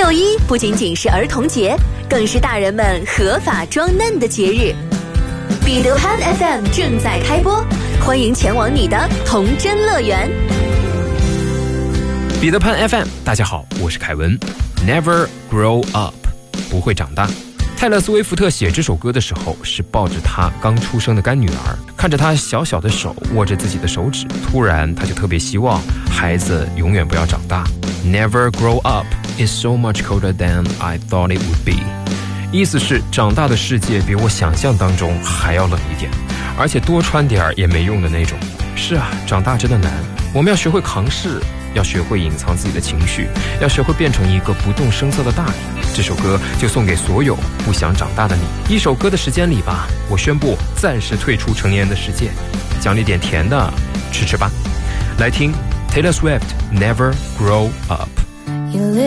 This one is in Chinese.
6·1不仅仅是儿童节，更是大人们合法装嫩的节日。彼得潘 FM 正在开播，欢迎前往你的童真乐园。 彼得潘 FM， 大家好，我是凯文。Never grow up， 不会长大。泰勒·斯威夫特写这首歌的时候，是抱着她刚出生的干女儿，看着她小小的手握着自己的手指，突然她就特别希望孩子永远不要长大。Never grow up is so much colder than I thought it would be。意思是长大的世界比我想象当中还要冷一点，而且多穿点也没用的那种。是啊，长大真的难，我们要学会扛事，要学会隐藏自己的情绪，要学会变成一个不动声色的大人。这首歌就送给所有不想长大的你。一首歌的时间里吧，我宣布暂时退出成年人的世界，奖励点甜的吃吃吧。来听 Taylor Swift Never Grow Up。